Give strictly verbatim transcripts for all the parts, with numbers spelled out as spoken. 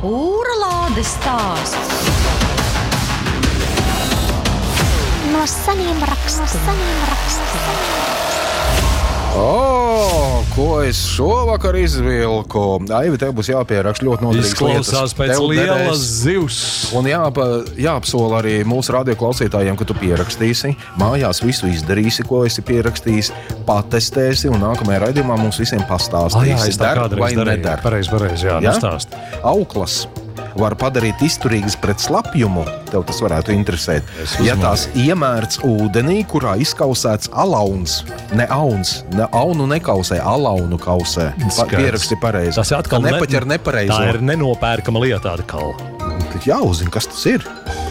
pūra lādes stāsts. No seniem rakstiem. No seniem rakstiem. O, ko es šovakar izvilku? Aivi, tev būs jāpierakst ļoti noderīgas lietas. Izklausās pēc Tev lielas derēs. zivs. Un jāpa, jāapsola arī mūsu radioklausītājiem, ka tu pierakstīsi, mājās visu izdarīsi, ko esi pierakstījis, patestēsi un nākamajā raidījumā mums visiem pastāstīsi. Ah, jā, es tā Der kādreiz vai darīju. neder. Pareiz, pareiz, jā, Ja? nu stāst. Auklas var padarīt izturīgas pret slapjumu. Tev tas varētu interesēt. Es Ja uzmanīju. tās iemērts ūdenī, kurā izkausēts alauns, ne auns, ne aunu nekausē, alaunu kausē. Pa, Skaidrs. pieraksti pareizi. Tas ir atkal Ka nepaķer ne- nepareizo. Tā ir nenopērkama lieta atkal. Tad jāuzzina, kas tas ir.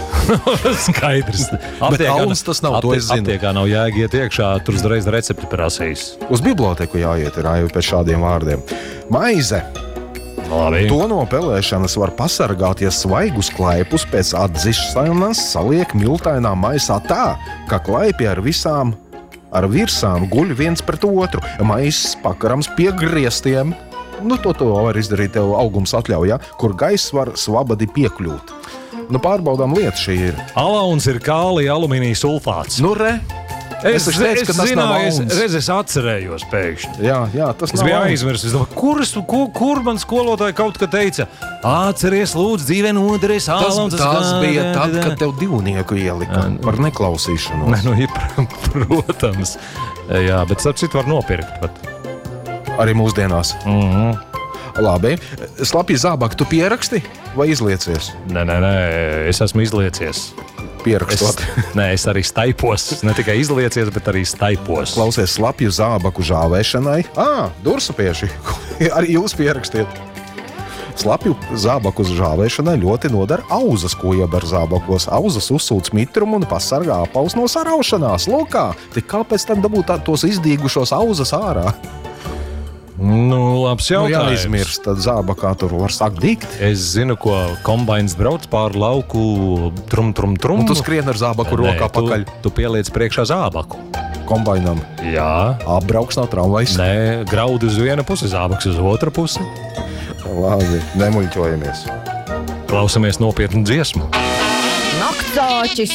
Skaidrs. auns tas nav, to es zinu. Aptiekā nav jēga iet iekšā, tur uzreiz recepti prasīs. Uz biblioteku jāiet ir Aivi pēc šādiem vārdiem. Maize. Labi. To no pelēšanas var pasargāt, ja svaigus klaipus pēc atdzišanas saliek miltainā maisā tā, ka klaipi ar visām ar virsām guļ viens pret otru. Maiss pakarams pie griestiem. Nu, to, to var izdarīt tev augums atļauj, ja? Kur gaiss var svabadi piekļūt. Nu, pārbaudām lietu šī ir. Alauns ir kālija alumīnija sulfāts. Nu, re. Es taču teicu, ka tas nav es, auns. reiz es atcerējos pēkšņi. Jā, jā, tas Es nav biju auns. aizmirsis, kur, kur, kur man skolotāji kaut kad teica, atceries, lūdzu, dzīvē noderēs Tas, alauns. tas bija tad, kad tev divnieku ielika par neklausīšanos. Ne, nu, ja, pr- protams. Jā, bet starp citu var nopirkt pat. Arī mūsdienās. Mhm. Labi. Slapji zābaki tu pieraksti vai izliecies? Nē, nē, nē, es esmu izliecies. Es, Pierakstot. nē, es arī staipos. Ne tikai izliecies, bet arī staipos. Klausies slapju zābaku žāvēšanai. Ā, dursupieši. Arī jūs pierakstiet. Slapju zābaku žāvēšanai ļoti nodara auzas, ko ieber zābakos. Auzas uzsūc mitrumu un pasargā apaus no saraušanās. Lūkā, tik kāpēc tad dabūt tā- tos izdīgušos auzas ārā? Nu, labs Nu, jautājums. jāizmirst, tad zābakā tur var sākt dīgt. Es zinu, ko kombains brauc pāri lauku, trum, trum, trum. Un tu skrien ar zābaku rokā pakaļ Tu, tu pieliec priekšā zābaku. kombainam. Jā. Apbrauks nav tramvajs. Nē, graudi uz vienu pusi, zābaks uz otru pusi. Labi, nemuļķojamies. Klausamies nopietnu dziesmu. Naktsāķis